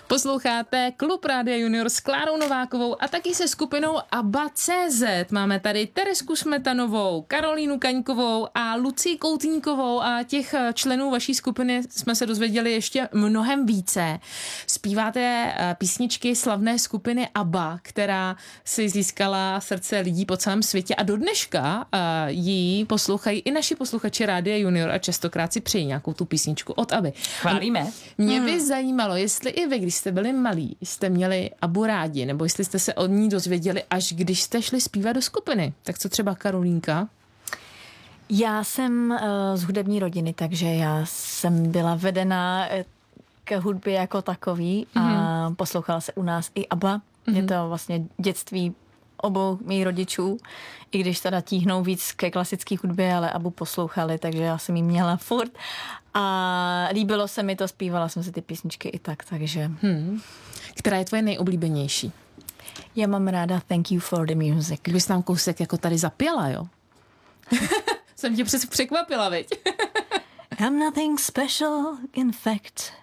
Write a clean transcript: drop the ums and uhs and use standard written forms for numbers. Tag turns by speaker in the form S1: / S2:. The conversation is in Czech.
S1: Posloucháte Klub Rádia Junior s Klárou Novákovou a taky se skupinou ABBA.cz. Máme tady Teresku Smetanovou, Karolínu Kaňkovou a Lucii Koutníkovou a těch členů vaší skupiny jsme se dozvěděli ještě mnohem více. Zpíváte písničky slavné skupiny ABBA, která si získala srdce lidí po celém světě a do dneška ji poslouchají i naši posluchači Rádia Junior a častokrát si přejí nějakou tu písničku od ABBY.
S2: Chválíme.
S1: Mě by zajímalo, jestli i vy, když jste byli malí, jste měli ABBU rádi, nebo jestli jste se od ní dozvěděli, až když jste šli zpívat do skupiny. Tak co třeba Karolínka?
S3: Já jsem z hudební rodiny, takže já jsem byla vedena k hudbě jako takový a poslouchala se u nás i ABBA. Je to vlastně dětství obou mých rodičů, i když teda tíhnou víc ke klasické hudbě, ale ABBU poslouchali, takže já jsem jí měla furt a líbilo se mi to, zpívala jsem si ty písničky i tak, takže...
S1: Která je tvoje nejoblíbenější?
S3: Já mám ráda Thank You for the Music.
S1: Kdybys nám kousek jako tady zapěla, jo? Jsem tě překvapila, viď?
S3: I'm nothing special, in fact